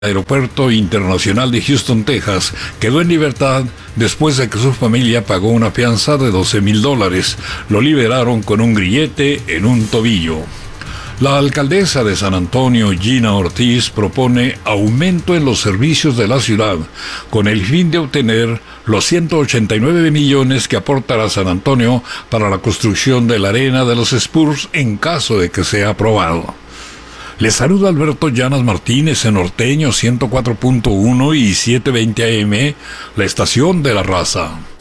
Aeropuerto Internacional de Houston, Texas, quedó en libertad después de que su familia pagó una fianza de $12,000. Lo liberaron con un grillete en un tobillo. La alcaldesa de San Antonio, Gina Ortiz, propone aumento en los servicios de la ciudad con el fin de obtener los 189 millones que aportará San Antonio para la construcción de la arena de los Spurs en caso de que sea aprobado. Les saluda Alberto Llanas Martínez en Norteño 104.1 y 720 AM, la estación de la raza.